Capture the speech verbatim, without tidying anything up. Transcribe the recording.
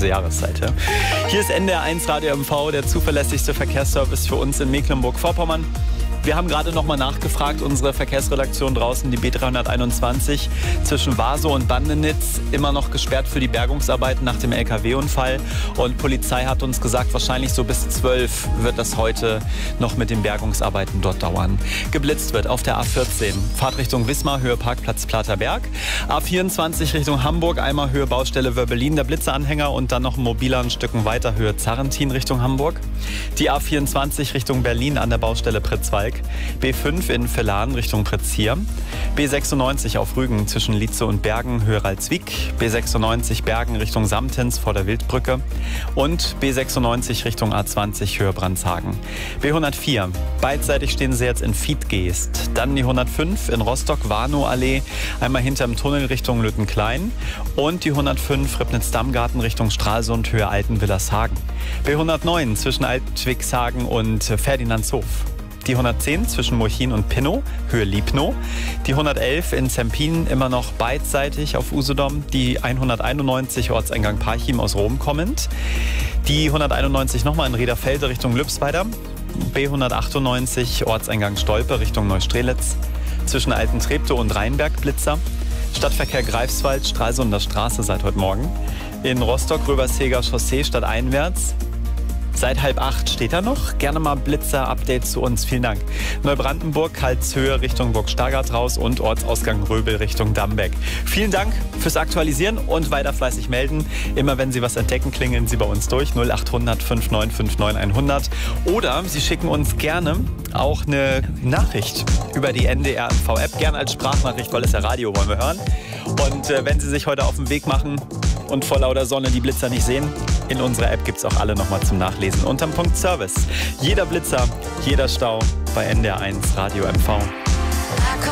diese Jahreszeit. Ja. Hier ist N D R eins Radio M V, der zuverlässigste Verkehrsservice für uns in Mecklenburg-Vorpommern. Wir haben gerade noch mal nachgefragt, unsere Verkehrsredaktion draußen, die B dreihunderteinundzwanzig zwischen Warsow und Bandenitz, immer noch gesperrt für die Bergungsarbeiten nach dem L K W-Unfall. Und Polizei hat uns gesagt, wahrscheinlich so bis zwölf wird das heute noch mit den Bergungsarbeiten dort dauern. Geblitzt wird auf der A vierzehn, Fahrt Richtung Wismar, Höhe Parkplatz Platerberg. A vierundzwanzig Richtung Hamburg, einmal Höhe Baustelle Wörbelin, der Blitzeanhänger und dann noch ein mobiler ein Stück weiter Höhe Zarrentin Richtung Hamburg. Die A vierundzwanzig Richtung Berlin an der Baustelle Pritzwalk. B fünf in Villan Richtung Pritzhier. B sechsundneunzig auf Rügen zwischen Lietze und Bergen, Höhe Ralswiek. B sechsundneunzig Bergen Richtung Samtens vor der Wildbrücke. Und B sechsundneunzig Richtung A zwanzig, Höhe Brandshagen. B hundertvier, beidseitig stehen Sie jetzt in Fiedgeest. Dann die hundertfünf in Rostock-Warnow-Allee, einmal hinterm Tunnel Richtung Lüttenklein. Und die hundertfünf Ribnitz-Dammgarten Richtung Stralsund, Höhe Altenwillershagen. B hundertneun zwischen Altwixhagen und Ferdinandshof. Die hundertzehn zwischen Murchin und Pinnow, Höhe Liebnow. Die hundertelf in Zempin immer noch beidseitig auf Usedom. Die hunderteinundneunzig Ortseingang Parchim aus Rom kommend. Die hunderteinundneunzig nochmal in Rhederfelde Richtung Lübsweider. B hundertachtundneunzig Ortseingang Stolpe Richtung Neustrelitz. Zwischen Altentreptow und Rheinberg Blitzer. Stadtverkehr Greifswald, Stralsunder Straße seit heute Morgen. In Rostock Röberseger Chaussee stadteinwärts. Seit halb acht steht er noch. Gerne mal Blitzer-Update zu uns. Vielen Dank. Neubrandenburg, Karlshöhe Richtung Burg Stargard raus und Ortsausgang Röbel Richtung Dambeck. Vielen Dank fürs Aktualisieren und weiter fleißig melden. Immer wenn Sie was entdecken, klingeln Sie bei uns durch. null achthundert fünfundneunzig fünfundneunzig hundert. Oder Sie schicken uns gerne auch eine Nachricht über die N D R M V-App. Gerne als Sprachnachricht, weil es ja Radio wollen wir hören. Und äh, wenn Sie sich heute auf den Weg machen und vor lauter Sonne die Blitzer nicht sehen, in unserer App gibt es auch alle nochmal zum Nachlesen unterm Punkt Service. Jeder Blitzer, jeder Stau bei N D R eins Radio M V.